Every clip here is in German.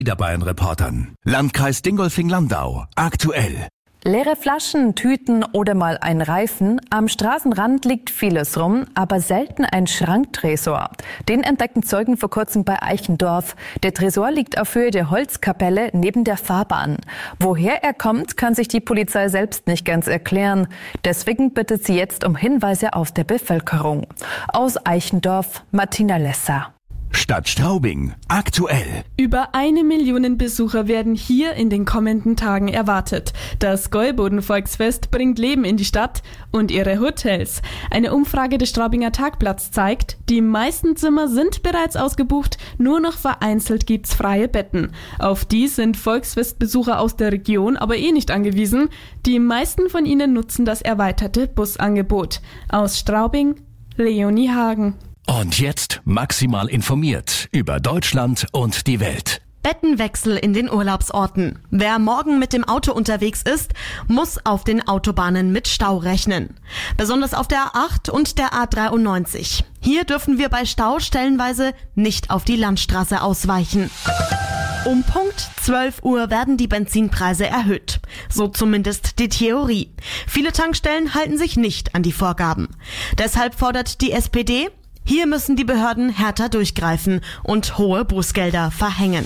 Niederbayern-Reportern. Landkreis Dingolfing-Landau. Aktuell. Leere Flaschen, Tüten oder mal ein Reifen. Am Straßenrand liegt vieles rum, aber selten ein Schranktresor. Den entdeckten Zeugen vor kurzem bei Eichendorf. Der Tresor liegt auf Höhe der Holzkapelle neben der Fahrbahn. Woher er kommt, kann sich die Polizei selbst nicht ganz erklären. Deswegen bittet sie jetzt um Hinweise aus der Bevölkerung. Aus Eichendorf, Martina Lesser. Stadt Straubing. Aktuell. Über 1 Million Besucher werden hier in den kommenden Tagen erwartet. Das Gäuboden-Volksfest bringt Leben in die Stadt und ihre Hotels. Eine Umfrage des Straubinger Tagblatts zeigt, die meisten Zimmer sind bereits ausgebucht, nur noch vereinzelt gibt's freie Betten. Auf die sind Volksfestbesucher aus der Region aber nicht angewiesen. Die meisten von ihnen nutzen das erweiterte Busangebot. Aus Straubing, Leonie Hagen. Und jetzt maximal informiert über Deutschland und die Welt. Bettenwechsel in den Urlaubsorten. Wer morgen mit dem Auto unterwegs ist, muss auf den Autobahnen mit Stau rechnen. Besonders auf der A8 und der A93. Hier dürfen wir bei Stau stellenweise nicht auf die Landstraße ausweichen. Um Punkt 12 Uhr werden die Benzinpreise erhöht. So zumindest die Theorie. Viele Tankstellen halten sich nicht an die Vorgaben. Deshalb fordert die SPD, hier müssen die Behörden härter durchgreifen und hohe Bußgelder verhängen.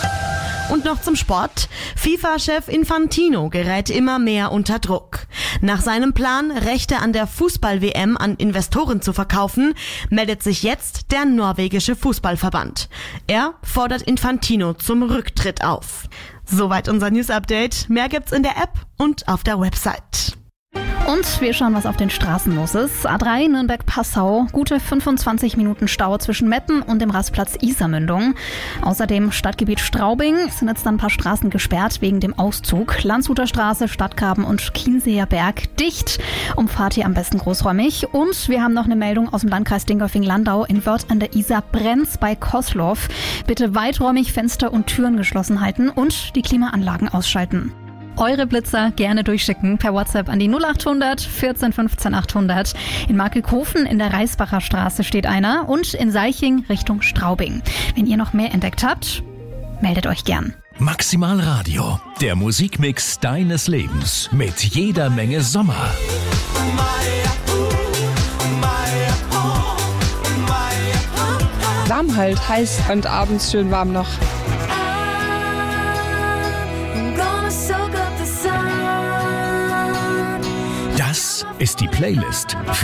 Und noch zum Sport. FIFA-Chef Infantino gerät immer mehr unter Druck. Nach seinem Plan, Rechte an der Fußball-WM an Investoren zu verkaufen, meldet sich jetzt der norwegische Fußballverband. Er fordert Infantino zum Rücktritt auf. Soweit unser News-Update. Mehr gibt's in der App und auf der Website. Und wir schauen, was auf den Straßen los ist. A3 Nürnberg-Passau, gute 25 Minuten Stau zwischen Metten und dem Rastplatz Isarmündung. Außerdem Stadtgebiet Straubing sind jetzt dann ein paar Straßen gesperrt wegen dem Auszug. Landshuter Straße, Stadtgraben und Chiemseer Berg dicht. Umfahrt ihr am besten großräumig. Und wir haben noch eine Meldung aus dem Landkreis Dingolfing-Landau. In Wörth an der Isar brennt's bei Koslow. Bitte weiträumig Fenster und Türen geschlossen halten und die Klimaanlagen ausschalten. Eure Blitzer gerne durchschicken per WhatsApp an die 0800 14 15 800. In Markelkofen in der Reisbacher Straße steht einer und in Seiching Richtung Straubing. Wenn ihr noch mehr entdeckt habt, meldet euch gern. Maximal Radio, der Musikmix deines Lebens mit jeder Menge Sommer. Warm halt, heiß und abends schön warm noch. Das ist die Playlist für